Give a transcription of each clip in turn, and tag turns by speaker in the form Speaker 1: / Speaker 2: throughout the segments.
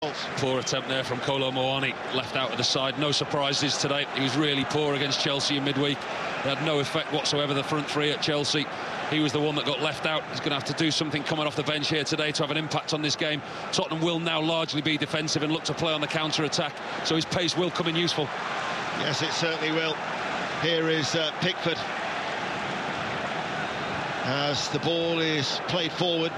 Speaker 1: Poor attempt there from Kolo Muani, left out of the side. No surprises today. He was really poor against Chelsea in midweek. It had no effect whatsoever, the front three at Chelsea. He was the one that got left out. He's going to have to do something coming off the bench here today to have an impact on this game. Tottenham will now largely be defensive and look to play on the counter-attack, so his pace will come in useful.
Speaker 2: Yes, it certainly will. Here is Pickford as the ball is played forward.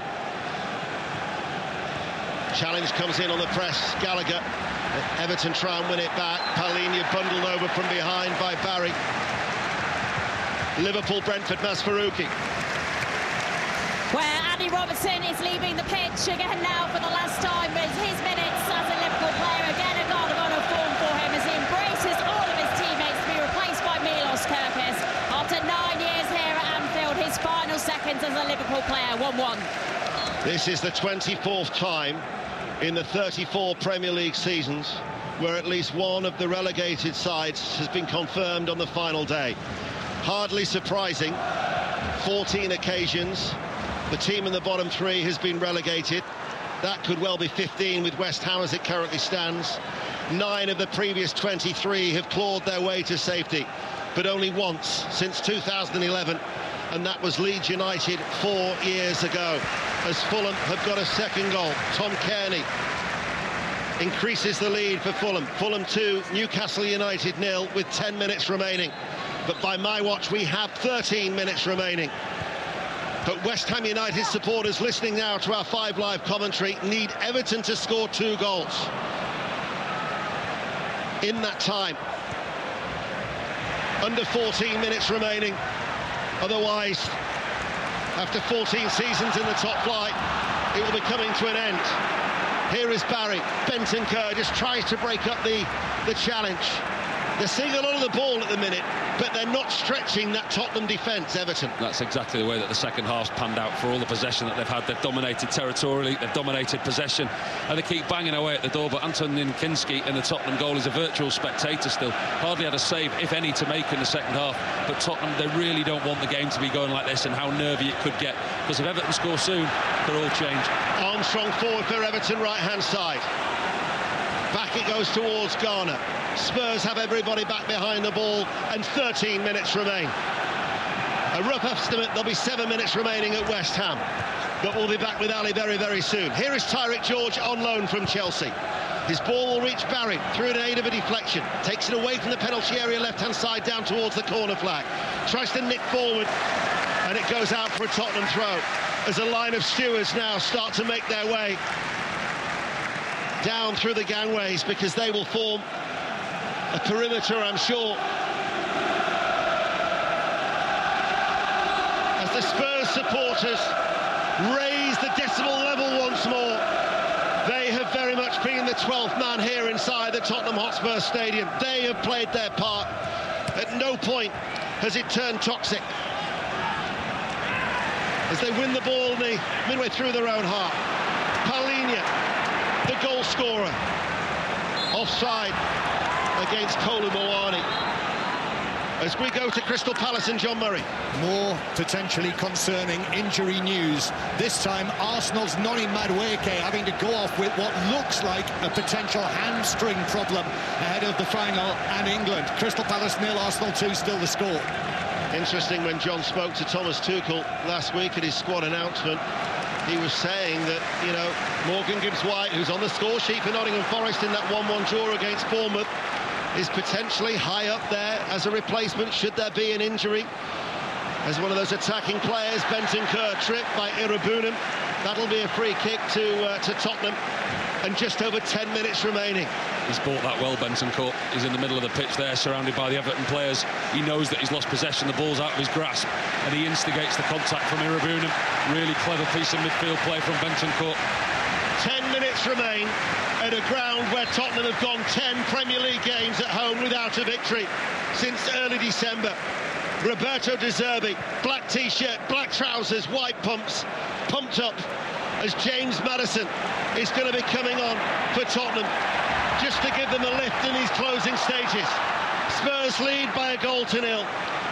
Speaker 2: Challenge comes in on the press. Gallagher. Everton try and win it back. Palhinha bundled over from behind by Barry. Liverpool, Brentford, Masfarouki.
Speaker 3: Where Andy Robertson is leaving the pitch again now for the last time with his minutes as a Liverpool player. Again, a guard of honour form for him as he embraces all of his teammates to be replaced by Milos Kerkez. After 9 years here at Anfield, his final seconds as a Liverpool player, 1-1.
Speaker 2: This is the 24th time in the 34 Premier League seasons where at least one of the relegated sides has been confirmed on the final day. Hardly surprising, 14 occasions the team in the bottom three has been relegated. That could well be 15 with West Ham as it currently stands. 9 of the previous 23 have clawed their way to safety, but only once since 2011, and that was Leeds United 4 years ago, as Fulham have got a second goal. Tom Kearney increases the lead for Fulham. Fulham 2, Newcastle United 0 with 10 minutes remaining. But by my watch, we have 13 minutes remaining. But West Ham United supporters listening now to our 5 Live commentary need Everton to score 2 goals in that time. Under 14 minutes remaining. Otherwise, after 14 seasons in the top flight, it will be coming to an end. Here is Barry. Bentancur just tries to break up the challenge. They're seeing a lot of the ball at the minute, but they're not stretching that Tottenham defence, Everton.
Speaker 1: That's exactly the way that the second half's panned out for all the possession that they've had. They've dominated territorially, they've dominated possession, and they keep banging away at the door. But Antonin Kinski in the Tottenham goal is a virtual spectator still. Hardly had a save, if any, to make in the second half. But Tottenham, they really don't want the game to be going like this, and how nervy it could get. Because if Everton score soon, they'll all change.
Speaker 2: Armstrong forward for Everton, right-hand side. Back it goes towards Garner. Spurs have everybody back behind the ball, and 13 minutes remain. A rough estimate, there'll be 7 minutes remaining at West Ham. But we'll be back with Ali very, very soon. Here is Tyreek George on loan from Chelsea. His ball will reach Barry through an aid of a deflection. Takes it away from the penalty area, left-hand side, down towards the corner flag. Tries to nick forward, and it goes out for a Tottenham throw. As a line of stewards now start to make their way down through the gangways, because they will form a perimeter, I'm sure. As the Spurs supporters raise the decibel level once more, they have very much been the 12th man here inside the Tottenham Hotspur Stadium. They have played their part. At no point has it turned toxic. As they win the ball midway through their own half. Palhinha, the goal scorer, offside against Kolo Muani. As we go to Crystal Palace and John Murray.
Speaker 4: More potentially concerning injury news. This time Arsenal's Noni Madueke having to go off with what looks like a potential hamstring problem ahead of the final, and England. Crystal Palace 0, Arsenal 2 still the score.
Speaker 2: Interesting, when John spoke to Thomas Tuchel last week at his squad announcement, he was saying that, you know, Morgan Gibbs-White, who's on the score sheet for Nottingham Forest in that 1-1 draw against Bournemouth, is potentially high up there as a replacement should there be an injury. As one of those attacking players, Bentancur tripped by Irabunum. That'll be a free kick to Tottenham, and just over 10 minutes remaining.
Speaker 1: He's bought that well, Bentancur. He's in the middle of the pitch there, surrounded by the Everton players. He knows that he's lost possession, the ball's out of his grasp, and he instigates the contact from Irabunum. Really clever piece of midfield play from Bentancur.
Speaker 2: 10 minutes remain at a ground where Tottenham have gone 10 Premier League games at home without a victory since early December. Roberto De Zerbi, black t-shirt, black trousers, white pumps, pumped up as James Maddison is going to be coming on for Tottenham, just to give them a lift in these closing stages. Spurs lead by a goal to 0.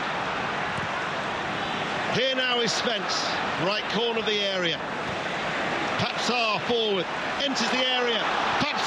Speaker 2: Here now is Spence, right corner of the area. Papsar forward, enters the area.